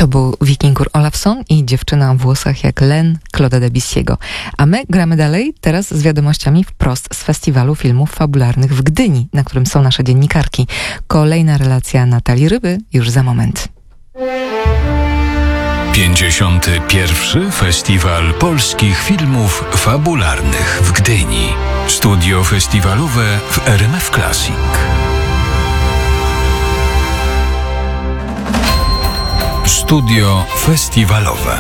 To był Wikingur Olafsson i Dziewczyna o włosach jak Len Claude'a Debussy'ego. A my gramy dalej, teraz z wiadomościami wprost z Festiwalu Filmów Fabularnych w Gdyni, na którym są nasze dziennikarki. Kolejna relacja Natalii Ryby już za moment. 51. Festiwal Polskich Filmów Fabularnych w Gdyni. Studio festiwalowe w RMF Classic. Studio festiwalowe.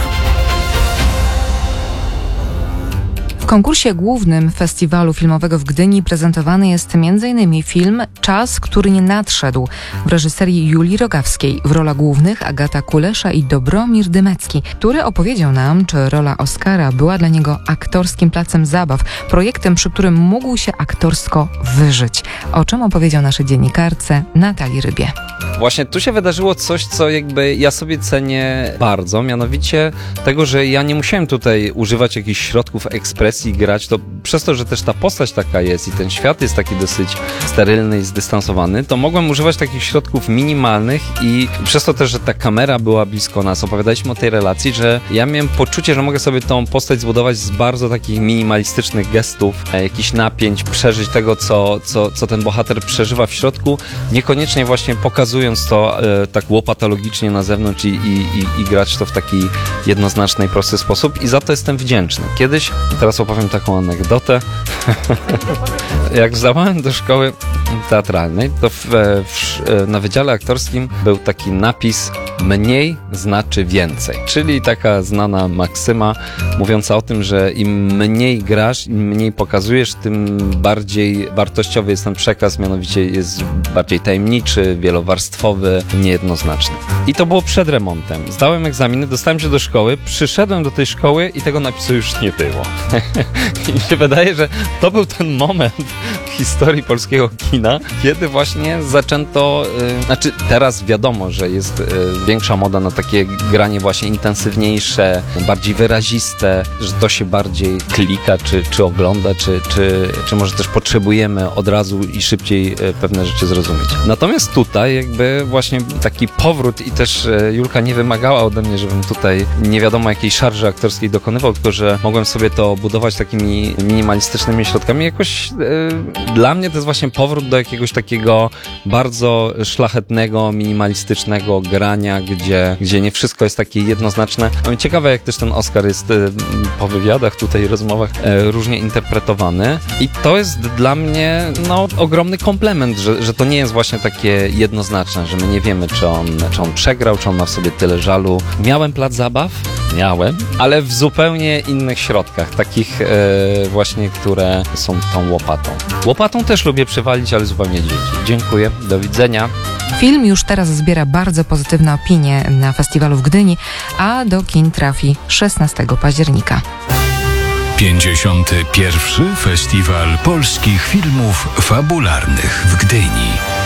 W konkursie głównym Festiwalu Filmowego w Gdyni prezentowany jest m.in. film Czas, który nie nadszedł w reżyserii Julii Rogawskiej. W rolach głównych Agata Kulesza i Dobromir Dymecki, który opowiedział nam, czy rola Oscara była dla niego aktorskim placem zabaw, projektem, przy którym mógł się aktorsko wyżyć. O czym opowiedział naszej dziennikarce Natalii Rybie. Właśnie tu się wydarzyło coś, co jakby ja sobie cenię bardzo, mianowicie tego, że ja nie musiałem tutaj używać jakichś środków ekspresji, grać, to przez to, że też ta postać taka jest i ten świat jest taki dosyć sterylny i zdystansowany, to mogłem używać takich środków minimalnych i przez to też, że ta kamera była blisko nas, opowiadaliśmy o tej relacji, że ja miałem poczucie, że mogę sobie tą postać zbudować z bardzo takich minimalistycznych gestów, jakichś napięć, przeżyć tego, co ten bohater przeżywa w środku, niekoniecznie właśnie pokazując to tak łopatologicznie na zewnątrz i grać to w taki jednoznaczny i prosty sposób i za to jestem wdzięczny. Kiedyś, teraz opowiem taką anegdotę, jak zdawałem do szkoły teatralnej, to na wydziale aktorskim był taki napis mniej znaczy więcej, czyli taka znana maksyma mówiąca o tym, że im mniej grasz, im mniej pokazujesz, tym bardziej wartościowy jest ten przekaz, mianowicie jest bardziej tajemniczy, wielowarstwowy, niejednoznaczny. I to było przed remontem. Zdałem egzaminy, dostałem się do szkoły, przyszedłem do tej szkoły i tego napisu już nie było. I mi się wydaje, że to był ten moment w historii polskiego kina, kiedy właśnie zaczęto, teraz wiadomo, że jest większa moda na takie granie właśnie intensywniejsze, bardziej wyraziste, że to się bardziej klika, czy ogląda, czy może też potrzebujemy od razu i szybciej pewne rzeczy zrozumieć. Natomiast tutaj jakby właśnie taki powrót i też Julka nie wymagała ode mnie, żebym tutaj nie wiadomo jakiej szarży aktorskiej dokonywał, tylko że mogłem sobie to budować takimi minimalistycznymi środkami. Jakoś dla mnie to jest właśnie powrót do jakiegoś takiego bardzo szlachetnego, minimalistycznego grania, gdzie nie wszystko jest takie jednoznaczne. Ciekawe, jak też ten Oscar jest po wywiadach, tutaj rozmowach różnie interpretowany i to jest dla mnie ogromny komplement, że to nie jest właśnie takie jednoznaczne, że my nie wiemy, czy on przegrał, czy on ma w sobie tyle żalu. Miałem plac zabaw? Miałem, ale w zupełnie innych środkach, takich właśnie, które są tą łopatą. Łopatą też lubię przywalić, ale zupełnie gdzie indziej. Dziękuję, do widzenia. Film już teraz zbiera bardzo pozytywne opinie na festiwalu w Gdyni, a do kin trafi 16 października. 51. Festiwal Polskich Filmów Fabularnych w Gdyni.